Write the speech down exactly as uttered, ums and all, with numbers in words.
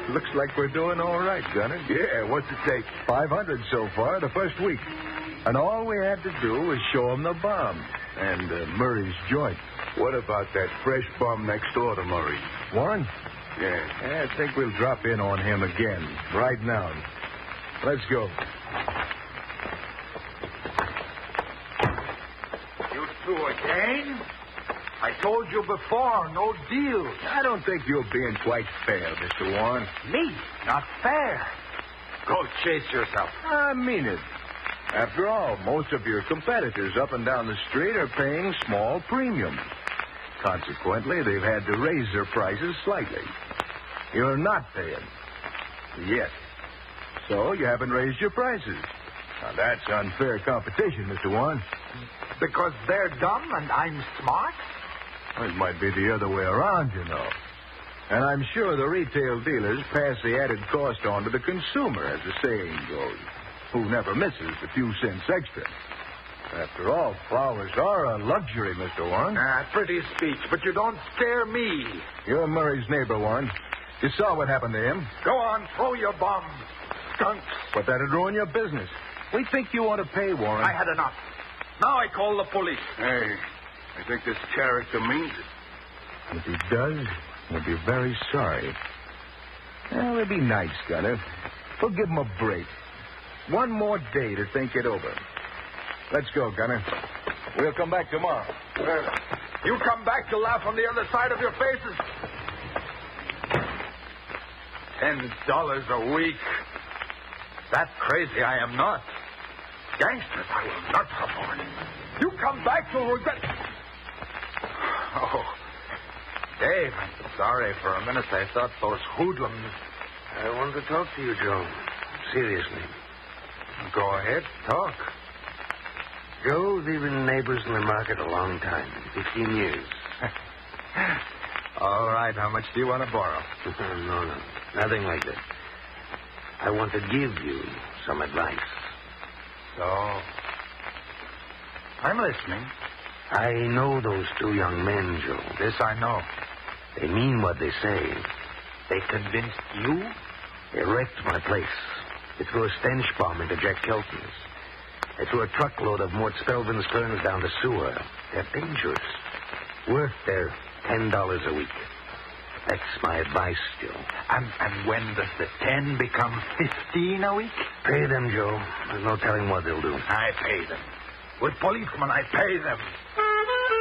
Looks like we're doing all right, Gunner. Yeah, what's it take? five hundred so far the first week. And all we had to do was show him the bomb and uh, Murray's joint. What about that fresh bum next door to Murray? Warren? Yeah. yeah. I think we'll drop in on him again right now. Let's go. You two again? I told you before, no deal. I don't think you're being quite fair, Mister Warren. Me? Not fair. Go chase yourself. I mean it. After all, most of your competitors up and down the street are paying small premiums. Consequently, they've had to raise their prices slightly. You're not paying. Yet. So you haven't raised your prices. Now, that's unfair competition, Mister Warren. Because they're dumb and I'm smart? Well, it might be the other way around, you know. And I'm sure the retail dealers pass the added cost on to the consumer, as the saying goes, who never misses the few cents extra. After all, flowers are a luxury, Mister Warren. Ah, pretty speech, but you don't scare me. You're Murray's neighbor, Warren. You saw what happened to him. Go on, throw your bomb, skunks. But that'd ruin your business. We think you ought to pay, Warren. I had enough. Now I call the police. Hey, I think this character means it. If he does, we'll be very sorry. Well, it'll be nice, Gunner. We'll give him a break. One more day to think it over. Let's go, Gunner. We'll come back tomorrow. Well, you come back to laugh on the other side of your faces. Ten dollars a week. That crazy I am not. Gangsters, I will not support. You come back to regret. Oh, Dave, I'm sorry. For a minute I thought those hoodlums. I want to talk to you, Joe. Seriously. Go ahead, talk. Joe, we've been neighbors in the market a long time, fifteen years. All right, how much do you want to borrow? no, no, nothing like that. I want to give you some advice. So, I'm listening. I know those two young men, Joe. This I know. They mean what they say. They convinced you? They wrecked my place. They threw a stench bomb into Jack Kelton's. They threw a truckload of Mort Spelvin's ferns down the sewer. They're dangerous. Worth their ten dollars a week. That's my advice, Joe. And, and when does the ten become fifteen a week? Pay them, Joe. There's no telling what they'll do. I pay them. With policemen, I pay them.